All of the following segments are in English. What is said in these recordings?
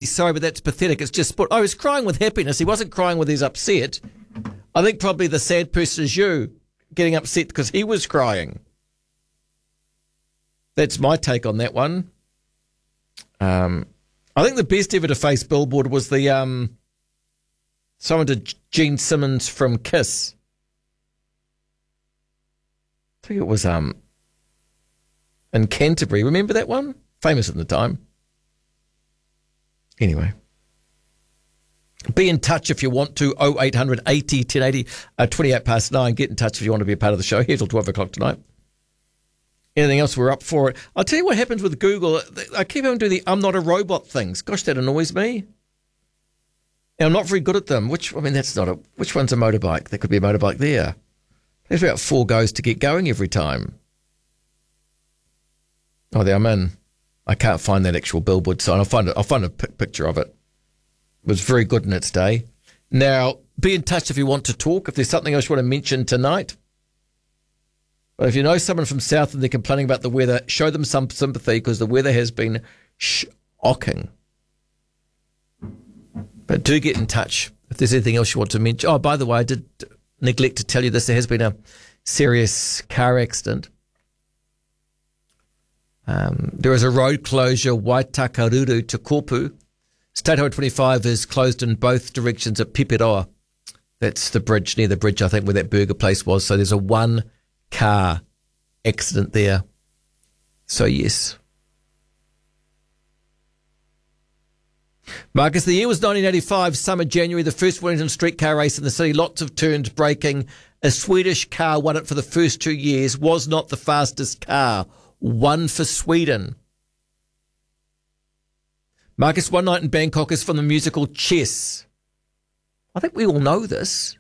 sorry, but that's pathetic. It's just sport. Oh, he's crying with happiness. He wasn't crying with his upset. I think probably the sad person is you, getting upset because he was crying. That's my take on that one. I think the best ever to face Billboard was the someone to Gene Simmons from Kiss. I think it was in Canterbury. Remember that one? Famous at the time. Anyway. Be in touch if you want to. 0800 80 1080, 28 past 9. Get in touch if you want to be a part of the show here till 12 o'clock tonight. Anything else, we're up for it. I'll tell you what happens with Google. I keep having to do the I'm not a robot things. Gosh, that annoys me. And I'm not very good at them. Which one's a motorbike? There could be a motorbike there. There's about 4 goes to get going every time. Oh, there I'm in. I can't find that actual billboard sign. I'll find a picture of it. It was very good in its day. Now, be in touch if you want to talk. If there's something else you want to mention tonight. But if you know someone from South and they're complaining about the weather, show them some sympathy because the weather has been shocking. But do get in touch if there's anything else you want to mention. Oh, by the way, I did neglect to tell you this. There has been a serious car accident. There is a road closure, Waitakaruru to Kopu. State Highway 25 is closed in both directions at Pipiroa. That's the bridge, near the bridge, I think, where that burger place was. So there's a 1-car accident there. So, yes. Marcus, the year was 1985, summer, January, the first Wellington streetcar race in the city. Lots of turns, braking. A Swedish car won it for the first 2 years. Was not the fastest car. One for Sweden. Marcus, One Night in Bangkok is from the musical Chess. I think we all know this.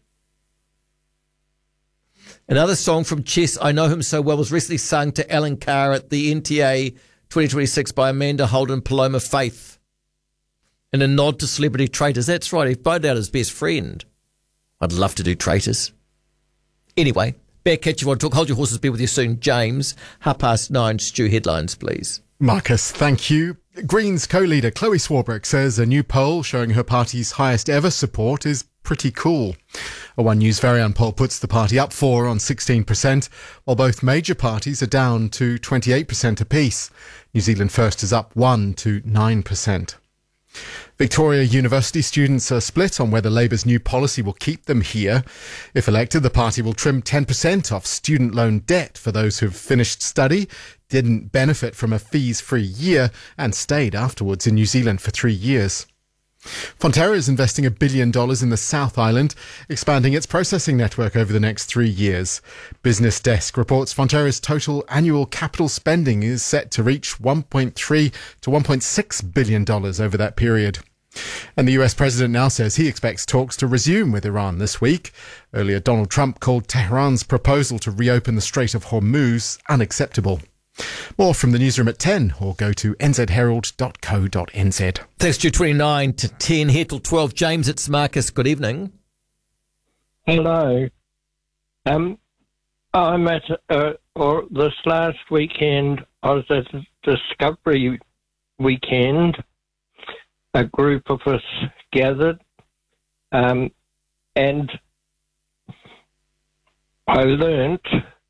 Another song from Chess, I Know Him So Well, was recently sung to Alan Carr at the NTA 2026 by Amanda Holden Paloma Faith in a nod to celebrity traitors. That's right, he phoned out his best friend. I'd love to do traitors. Anyway, back at you want to talk. Hold your horses, be with you soon. James, 9:30, Stu, headlines, please. Marcus, thank you. Greens co-leader Chloe Swarbrick says a new poll showing her party's highest ever support is pretty cool. A One News Varian poll puts the party up 4 on 16%, while both major parties are down to 28% apiece. New Zealand First is up 1 to 9%. Victoria University students are split on whether Labour's new policy will keep them here. If elected, the party will trim 10% off student loan debt for those who've finished study, didn't benefit from a fees-free year and stayed afterwards in New Zealand for 3 years. Fonterra is investing $1 billion in the South Island, expanding its processing network over the next 3 years. Business Desk reports Fonterra's total annual capital spending is set to reach $1.3 to $1.6 billion over that period. And the US president now says he expects talks to resume with Iran this week. Earlier, Donald Trump called Tehran's proposal to reopen the Strait of Hormuz unacceptable. More from the newsroom at 10 or go to nzherald.co.nz. Thanks to 29 to 10 here till 12. James, it's Marcus. Good evening. Hello. I'm at, this last weekend, I was at Discovery Weekend. A group of us gathered, and I learnt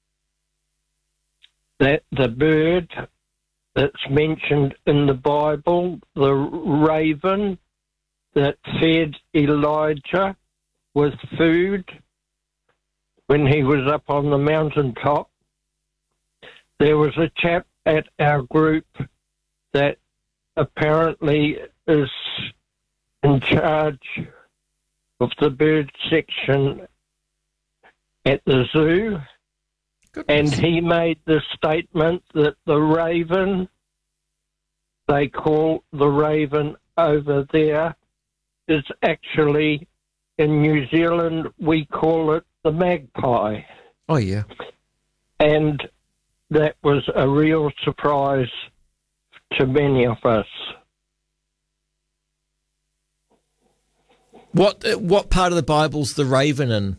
that the bird that's mentioned in the Bible, the raven that fed Elijah with food when he was up on the mountaintop, there was a chap at our group that apparently is in charge of the bird section at the zoo. Goodness. And he made the statement that the raven, they call the raven over there, is actually, in New Zealand, we call it the magpie. Oh, yeah. And that was a real surprise to many of us. What part of the Bible's the raven in?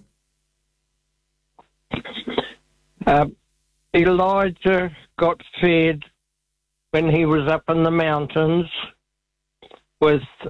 Elijah got fed when he was up in the mountains with